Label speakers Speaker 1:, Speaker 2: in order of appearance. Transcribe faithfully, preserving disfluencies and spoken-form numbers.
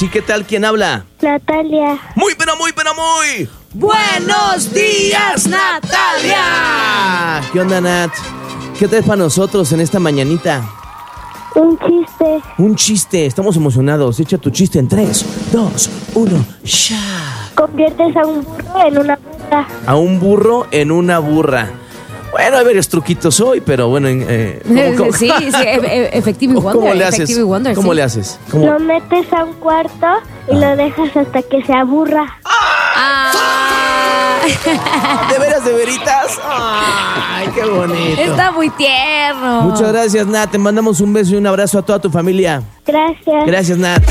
Speaker 1: Sí, ¿qué tal? ¿Quién habla?
Speaker 2: Natalia.
Speaker 1: Muy, pero muy, pero muy.
Speaker 3: ¡Buenos días, Natalia!
Speaker 1: ¿Qué onda, Nat? ¿Qué traes para nosotros en esta mañanita?
Speaker 2: Un chiste.
Speaker 1: Un chiste, estamos emocionados. Echa tu chiste en tres, dos, uno, ¡ya!
Speaker 2: Conviertes a un burro en una burra.
Speaker 1: A un burro en una burra. Bueno, hay varios truquitos hoy, pero bueno... Eh, ¿cómo, cómo?
Speaker 3: Sí, sí, e- e- efectivo y wonder.
Speaker 1: ¿Cómo le haces?
Speaker 3: Efectivo y wonder,
Speaker 1: ¿Cómo
Speaker 3: sí.
Speaker 1: le haces? ¿Cómo?
Speaker 2: Lo metes a un cuarto y lo dejas hasta que se aburra.
Speaker 3: Ah.
Speaker 1: ¿De veras, de veritas? ¡Ay, qué bonito!
Speaker 3: Está muy tierno.
Speaker 1: Muchas gracias, Nat. Te mandamos un beso y un abrazo a toda tu familia.
Speaker 2: Gracias.
Speaker 1: Gracias, Nat.